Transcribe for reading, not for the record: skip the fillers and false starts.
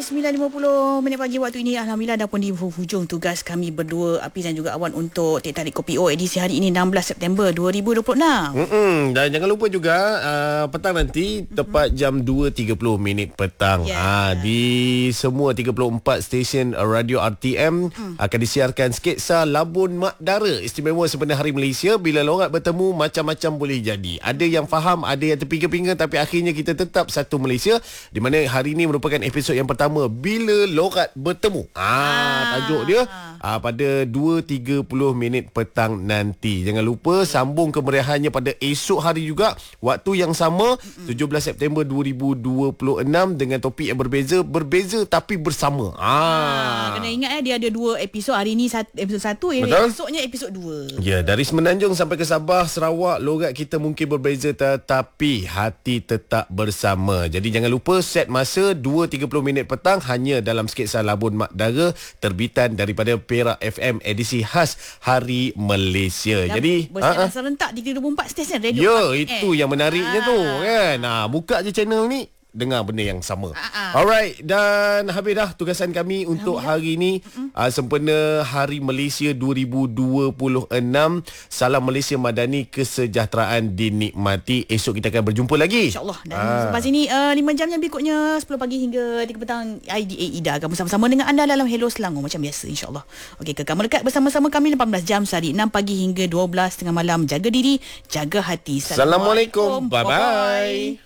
9.50 pagi waktu ini. Alhamdulillah dah pun di hujung tugas kami berdua, Api dan juga Awan, untuk Teh Tarik Kopi O edisi hari ini 16 September 2026. Dan jangan lupa juga petang nanti tepat jam 2.30 petang. Di semua 34 stesen radio RTM akan disiarkan sketsa Labun Mak Dara. Istimewa sebenar Hari Malaysia. Bila lorat bertemu, macam-macam boleh jadi. Ada yang faham, ada yang terpinga-pinga, tapi akhirnya kita tetap satu Malaysia. Di mana hari ini merupakan episod yang pertama Bila Lorat Bertemu. Tajuk dia pada 2.30 petang nanti. Jangan lupa sambung kemeriahannya pada esok hari juga, waktu yang sama, 17 September 2026, dengan topik yang berbeza tapi bersama. Kena ingat dia ada 2 episod. Hari ini episod 1, esoknya episod 2. Ya, dari Semenanjung sampai ke Sabah, Sarawak, logat kita mungkin berbeza tetapi hati tetap bersama. Jadi jangan lupa set masa 2.30 petang hanya dalam sketsa Labun Mak Dara terbitan daripada Perak FM edisi khas Hari Malaysia. Jadi bersiaran serentak di 34 stesen radio. Ya, itu yang menariknya tu kan. Buka je channel ni, dengar benda yang sama. Alright, dan habis dah tugasan kami untuk hari ini. Sempena Hari Malaysia 2026. Salam Malaysia Madani, kesejahteraan dinikmati. Esok kita akan berjumpa lagi, InsyaAllah. Dan lepas ini 5 jam yang berikutnya, 10 pagi hingga 3 petang, IDA Ida akan bersama-sama dengan anda dalam Hello Selangor macam biasa, insyaAllah. Okey, kekal melekat bersama-sama kami 18 jam sehari, 6 pagi hingga 12 tengah malam. Jaga diri, jaga hati. Assalamualaikum. Bye-bye.